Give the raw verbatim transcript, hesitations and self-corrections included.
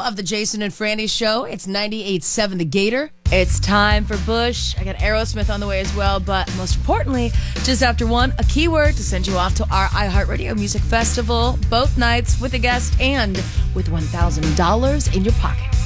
of the Jason and Franny Show. It's ninety-eight point seven The Gator. It's time for Bush. I got Aerosmith on the way as well, but most importantly, just after one, a keyword to send you off to our iHeartRadio Music Festival, both nights with a guest and with one thousand dollars in your pocket.